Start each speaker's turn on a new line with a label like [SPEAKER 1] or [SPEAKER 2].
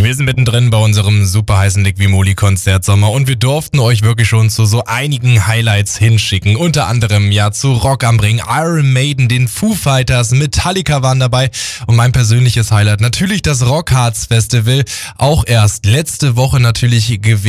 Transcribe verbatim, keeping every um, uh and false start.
[SPEAKER 1] Wir sind mittendrin bei unserem super heißen Liqui-Moly-Konzert Sommer und wir durften euch wirklich schon zu so einigen Highlights hinschicken. Unter anderem ja zu Rock am Ring, Iron Maiden, den Foo Fighters, Metallica waren dabei und mein persönliches Highlight natürlich das Rockharz Festival. Auch erst letzte Woche natürlich gewesen.